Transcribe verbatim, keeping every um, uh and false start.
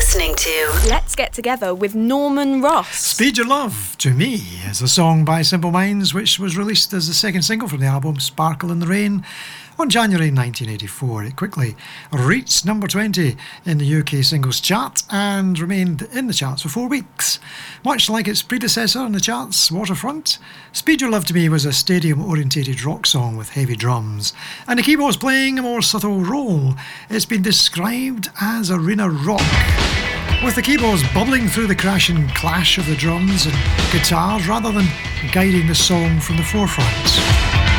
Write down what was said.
listening to Let's Get Together with Norman Ross. Speed Your Love to Me is a song by Simple Minds which was released as the second single from the album Sparkle in the Rain on January nineteen eighty-four. It quickly reached number twenty in the U K singles chart and remained in the charts for four weeks. Much like its predecessor on the charts, Waterfront, Speed Your Love to Me was a stadium-orientated rock song with heavy drums and the keyboards playing a more subtle role. It's been described as arena rock, with the keyboards bubbling through the crash and clash of the drums and guitars rather than guiding the song from the forefront.